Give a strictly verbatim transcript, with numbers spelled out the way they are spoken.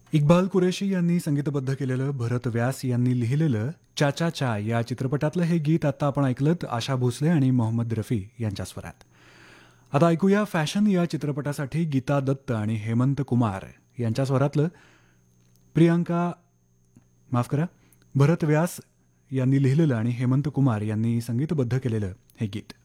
इक्बाल कुरेशी यांनी संगीतबद्ध केलेलं, भरत व्यास यांनी लिहिलेलं चा चा चा या चित्रपटातलं हे गीत आता आपण ऐकलत आशा भोसले आणि मोहम्मद रफी यांच्या स्वरात. आता ऐकूया फॅशन या चित्रपटासाठी गीता दत्त आणि हेमंत कुमार यांच्या स्वरातलं प्रियांका माफ करा भरत व्यास यांनी लिहिलेलं आणि हेमंत कुमार यांनी संगीतबद्ध केलेलं हे गीत.